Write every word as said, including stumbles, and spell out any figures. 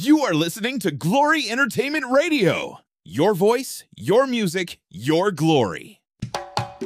You are listening to Glory Entertainment Radio. Your voice, your music, your glory.